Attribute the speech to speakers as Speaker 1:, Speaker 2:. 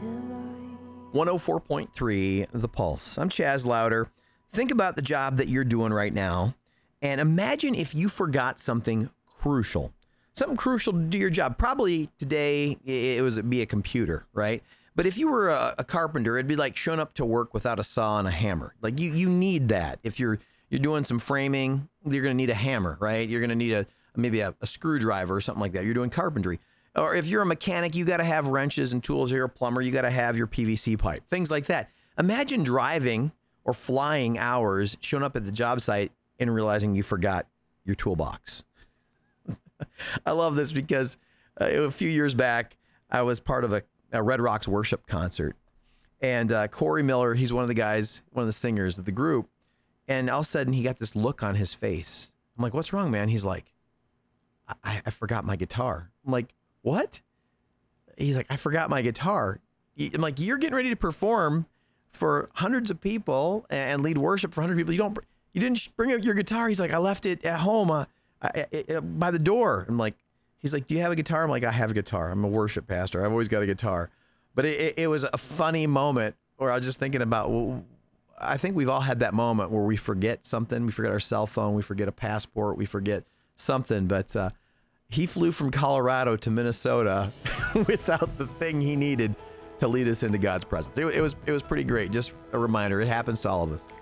Speaker 1: 104.3 The Pulse. I'm Chaz Louder. Think about the job that you're doing right now and imagine if you forgot something crucial. Something crucial to do your job. Probably today it'd be a computer, right? But if you were a carpenter, it'd be like showing up to work without a saw and a hammer. Like you need that. If you're doing some framing, you're going to need a hammer, right? You're going to need maybe a screwdriver or something like that. You're doing carpentry. Or if you're a mechanic, you got to have wrenches and tools. You're a plumber, you got to have your PVC pipe, things like that. Imagine driving or flying hours, showing up at the job site and realizing you forgot your toolbox. I love this because a few years back, I was part of a Red Rocks worship concert. And Corey Miller, he's one of the guys, one of the singers of the group. And all of a sudden, he got this look on his face. I'm like, what's wrong, man? He's like, I forgot my guitar. I'm like, what? He's like, I forgot my guitar. I'm like, you're getting ready to perform for hundreds of people and lead worship for 100 people. You didn't bring out your guitar. He's like, I left it at home by the door. I'm like, he's like, do you have a guitar? I'm like, I have a guitar. I'm a worship pastor. I've always got a guitar. But it was a funny moment where I was just thinking about, well, I think we've all had that moment where we forget something. We forget our cell phone. We forget a passport. We forget something. But he flew from Colorado to Minnesota without the thing he needed to lead us into God's presence. It was pretty great. Just a reminder. It happens to all of us.